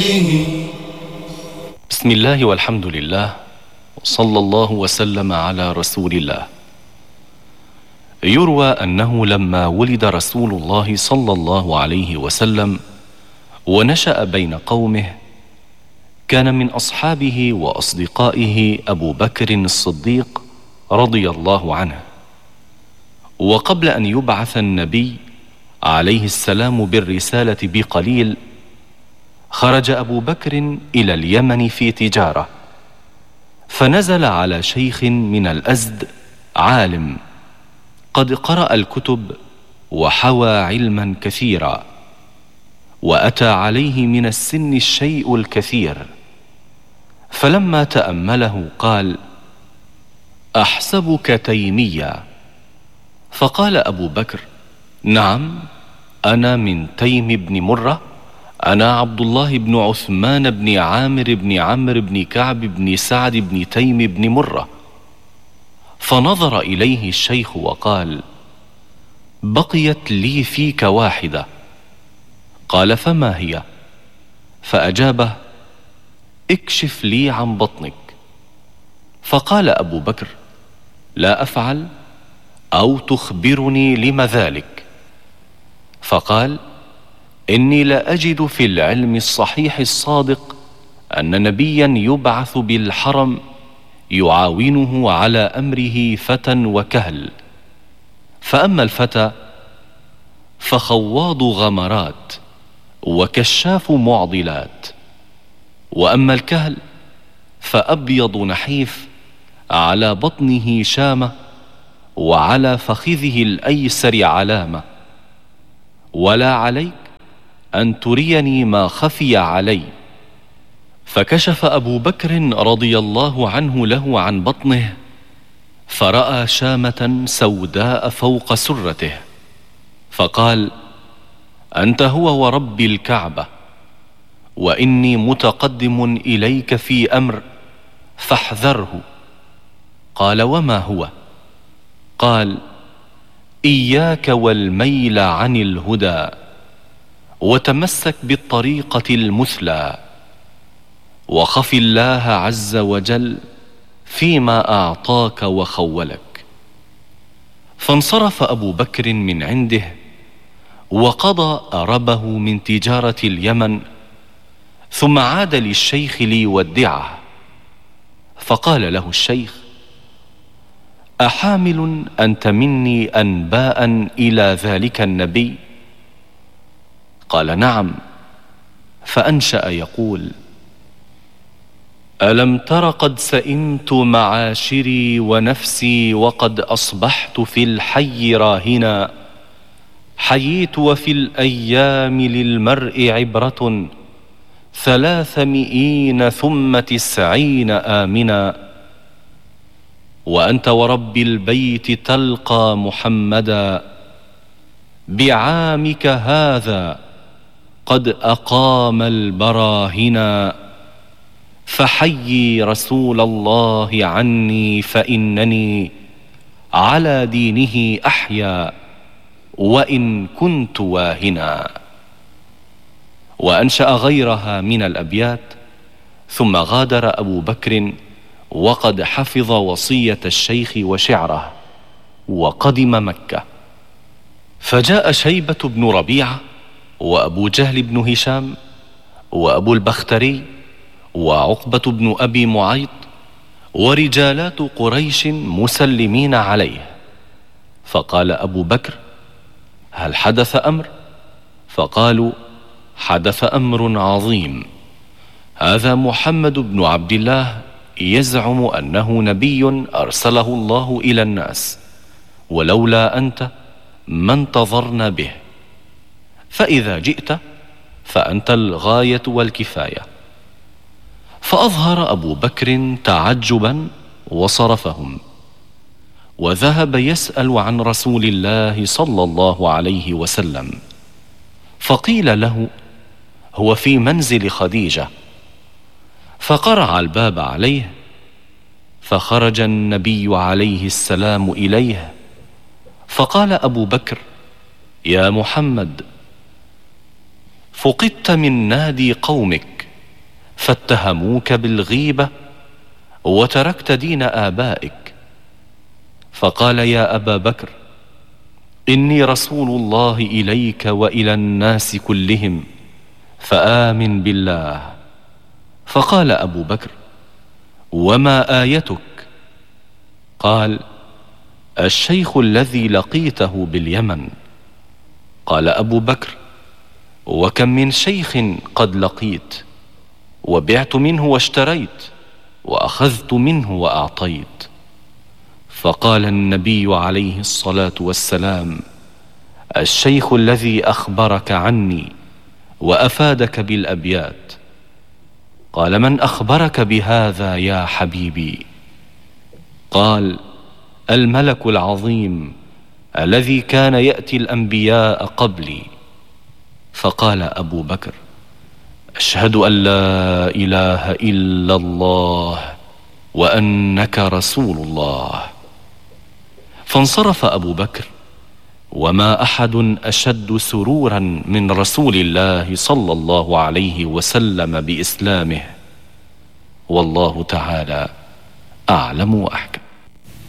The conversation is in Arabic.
بسم الله والحمد لله، وصلى الله وسلم على رسول الله. يروى أنه لما ولد رسول الله صلى الله عليه وسلم ونشأ بين قومه، كان من أصحابه وأصدقائه أبو بكر الصديق رضي الله عنه. وقبل أن يبعث النبي عليه السلام بالرسالة بقليل، خرج أبو بكر إلى اليمن في تجارة، فنزل على شيخ من الأزد عالم قد قرأ الكتب وحوى علما كثيرا، وأتى عليه من السن الشيء الكثير، فلما تأمله قال: أحسبك تيميا. فقال أبو بكر: نعم، أنا من تيم بن مرة، أنا عبد الله بن عثمان بن عامر بن عمرو بن كعب بن سعد بن تيم بن مرة. فنظر إليه الشيخ وقال: بقيت لي فيك واحدة. قال: فما هي؟ فأجابه: اكشف لي عن بطنك. فقال أبو بكر: لا أفعل، أو تخبرني لم ذلك؟ فقال: إني لا أجد في العلم الصحيح الصادق أن نبيا يبعث بالحرم يعاونه على أمره فتى وكهل، فأما الفتى فخواض غمرات وكشاف معضلات، وأما الكهل فأبيض نحيف على بطنه شامة وعلى فخذه الأيسر علامة. ولا عليك أن تريني ما خفي علي. فكشف أبو بكر رضي الله عنه له عن بطنه، فرأى شامة سوداء فوق سرته، فقال: أنت هو ورب الكعبة، وإني متقدم إليك في أمر فاحذره. قال: وما هو؟ قال: إياك والميل عن الهدى، وتمسك بالطريقة المثلى، وخف الله عز وجل فيما أعطاك وخولك. فانصرف أبو بكر من عنده، وقضى أربه من تجارة اليمن، ثم عاد للشيخ ليودعه. فقال له الشيخ: أحامل أنت مني أنباء إلى ذلك النبي؟ قال: نعم. فأنشأ يقول: ألم تر قد سئمت معاشري ونفسي، وقد أصبحت في الحي راهنا، حييت وفي الأيام للمرء عبرة، 300 ثم 90 آمنا. وأنت ورب البيت تلقى محمدا، بعامك هذا قد أقام البراهنا، فحيي رسول الله عني، فإنني على دينه أحيا وإن كنت واهنا. وأنشأ غيرها من الأبيات، ثم غادر أبو بكر وقد حفظ وصية الشيخ وشعره، وقدم مكة. فجاء شيبة بن ربيعة، وأبو جهل بن هشام، وأبو البختري، وعقبة بن أبي معيط، ورجالات قريش مسلمين عليه. فقال أبو بكر: هل حدث أمر؟ فقالوا: حدث أمر عظيم، هذا محمد بن عبد الله يزعم أنه نبي أرسله الله إلى الناس، ولولا أنت ما انتظرنا به، فإذا جئت فأنت الغاية والكفاية. فأظهر أبو بكر تعجبا وصرفهم، وذهب يسأل عن رسول الله صلى الله عليه وسلم، فقيل له: هو في منزل خديجة. فقرع الباب عليه، فخرج النبي عليه السلام إليه، فقال أبو بكر: يا محمد، فقدت من نادي قومك فاتهموك بالغيبة وتركت دين آبائك. فقال: يا أبا بكر، إني رسول الله إليك وإلى الناس كلهم، فآمن بالله. فقال أبو بكر: وما آيتك؟ قال: الشيخ الذي لقيته باليمن. قال أبو بكر: وكم من شيخ قد لقيت، وبعت منه واشتريت، وأخذت منه وأعطيت. فقال النبي عليه الصلاة والسلام: الشيخ الذي أخبرك عني وأفادك بالأبيات. قال: من أخبرك بهذا يا حبيبي؟ قال: الملك العظيم الذي كان يأتي الأنبياء قبلي. فقال أبو بكر: أشهد أن لا إله إلا الله وأنك رسول الله. فانصرف أبو بكر، وما أحد أشد سرورا من رسول الله صلى الله عليه وسلم بإسلامه. والله تعالى أعلم وأحكم.